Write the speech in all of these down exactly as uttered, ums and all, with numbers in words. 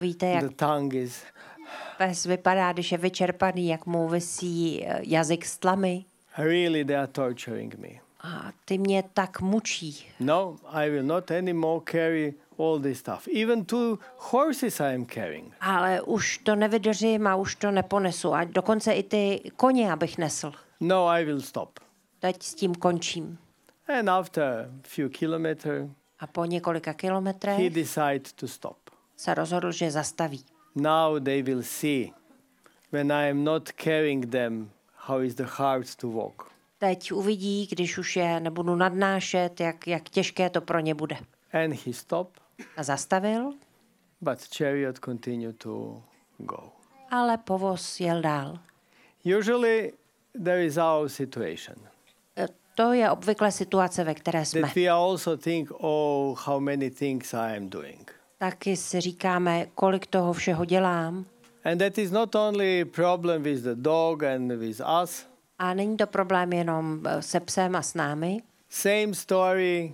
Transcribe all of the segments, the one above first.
Víte, jak the tongue is. pes vypadá, když je vyčerpaný, jak mu visí eh, jazyk z tlamy. Really, they are torturing me. A ty mě tak mučí. No, I will not anymore carry all this stuff. Even two horses I am carrying. Ale už to nevydržím a už to neponesu. A dokonce i ty koně, abych nesl. No, I will stop. Teď s tím končím. And after a few kilometers, A po několika he kilometrech decided to stop. se rozhodl, že zastaví. Now they will see, when I am not carrying them, how is the hard to walk. Teď uvidí, když už je nebudu nadnášet, jak, jak těžké to pro ně bude. And he stopped, A zastavil, but chariot continued to go. ale povoz jel dál. Usually there is our situation. E, To je obvykle situace, ve které jsme. That we also think, oh, how many things I am doing. Taky si říkáme, kolik toho všeho dělám. And that is not only a problem with the dog and with us. A není to problém jenom e, se psem a s námi. Same story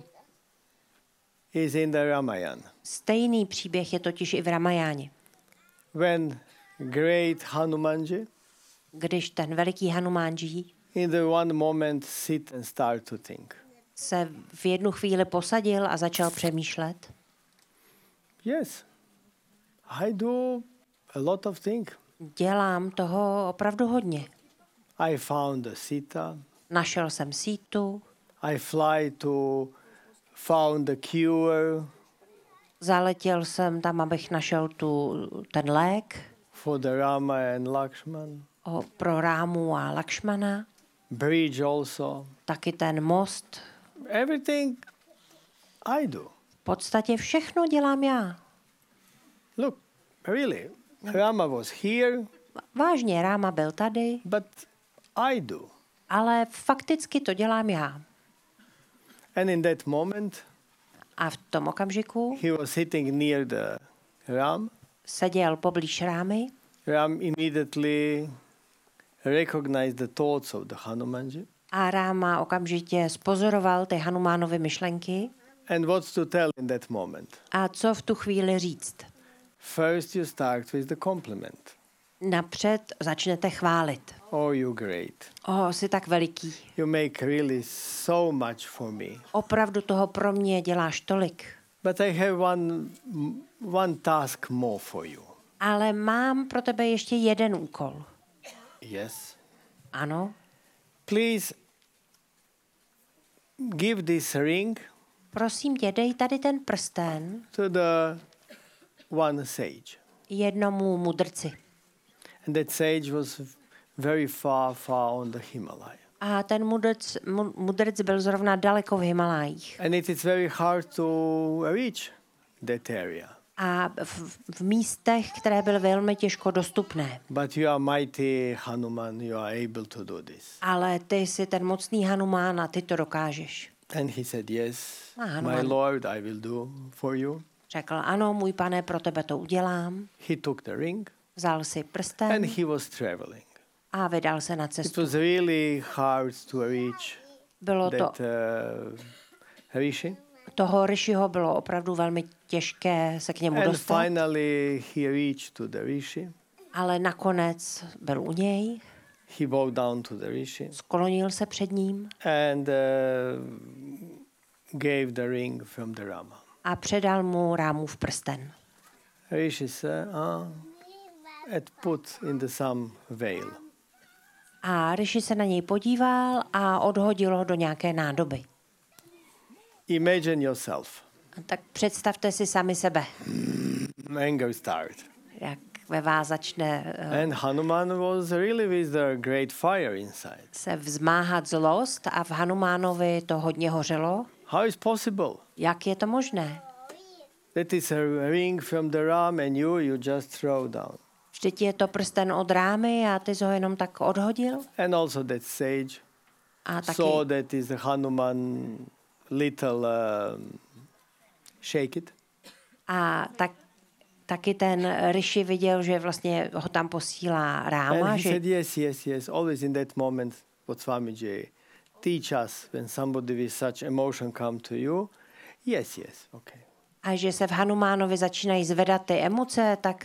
is in the Ramayana. Stejný příběh je totiž i v Ramajáně. When great Hanumanji Když ten veliký Hanumánji in the one moment sit and start to think. se v jednu chvíli posadil a začal přemýšlet. Yes, I do a lot of things. Dělám toho opravdu hodně. I found a Sita. Našel jsem sítu, I fly to found the cure zaletěl jsem tam, abych našel tu, ten lék for the Rama and Lakshman. o, pro Rámu a Lakšmana, Bridge also. taky ten most. Everything I do. V podstatě všechno dělám já. Look, really, Rama was here, Vážně, Ráma byl tady, but I do. ale fakticky to dělám já. And in that moment, A v tom okamžiku he was sitting near the Ram. seděl poblíž Rámy Ram immediately recognized the thoughts of the Hanumanji. a Ráma okamžitě spozoroval ty Hanumánovy myšlenky. And what's to tell in that moment? A co v tu chvíli říct? First you start with the compliment. Napřed začnete chválit. Oh, you great. O, jsi tak veliký. You make really so much for me. Opravdu toho pro mě děláš tolik. But I have one, one task more for you. Ale mám pro tebe ještě jeden úkol. Yes. Ano, Please give this ring prosím tě, dej tady ten prsten to the one sage. jednomu mudrci. And that sage was very far, far on the Himalaya. A ten mudrc, mu- mudrc byl zrovna daleko v Himalájích. And it is very hard to reach that area. A v, v místech, které byly velmi těžko dostupné. But you are mighty Hanuman, you are able to do this. Ale ty jsi ten mocný Hanumán a ty to dokážeš. And he said, yes, Ah, my Hanuman. lord, I will do for you. Řekl, ano, můj pane, pro tebe to udělám. He took the ring Vzal si and prsten he was traveling. a vydal se na It cestu. was really hard to reach Bylo to, that uh, rishi. toho Rishiho bylo opravdu velmi těžké se k němu And dostat, finally he reached to the rishi. ale nakonec byl u něj, He bowed down to the rishi sklonil se před ním and uh, gave the ring from the Rama. a předal mu Rámův prsten. Rishi said, ah, and put in the some veil. A Rishi se na něj podíval a odhodil ho do nějaké nádoby. Imagine yourself. A tak představte si sami sebe, Anger start. jak ve vás začne uh, And Hanuman was really with the great fire inside. se vzmáhat zlost a v Hanumánovi to hodně hořelo. How is possible? Jak je to možné? That is a ring from the Ram and you, you just throw down. Vždyť je to prsten od Rámy a ty jsi ho jenom tak odhodil? And also that sage A taky, saw that is the Hanuman little um, shake it. a tak, taky ten Rishi viděl, že vlastně ho tam posílá Ráma, And he že said, yes, yes, yes. Always in that moment, what Swamiji teach us when somebody with such emotion come to you. Yes, yes, okay. a že se v Hanumánovi začínají zvedat ty emoce, tak